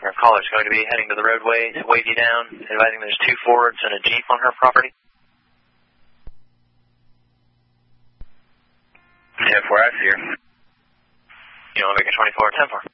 Our caller's going to be heading to the roadway to wave you down, advising there's 2 Fords and a Jeep on her property. 10-4, I see her. You want to make a 24, 10-4.